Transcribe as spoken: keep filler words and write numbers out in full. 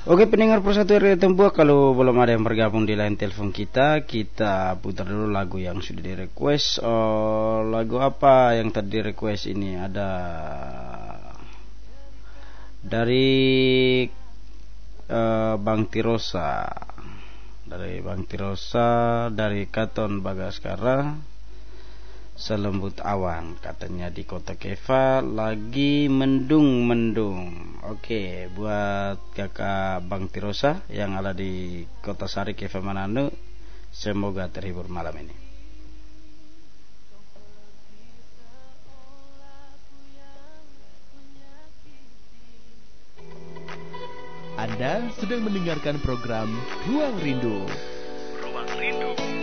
Oke pendengar Persatu R W Tempuh, kalau belum ada yang bergabung di line telepon kita, kita putar dulu lagu yang sudah di request. Oh, lagu apa yang tadi request ini? Ada dari uh, Bang Tirosa, dari Bang Tirosa, dari Katon Bagaskara. Selembut awan, katanya di kota Keva lagi mendung-mendung. Oke, buat kakak Bang Tirosa yang ada di kota Sari Keva Manado, semoga terhibur malam ini. Anda sedang mendengarkan program Ruang Rindu. Ruang Rindu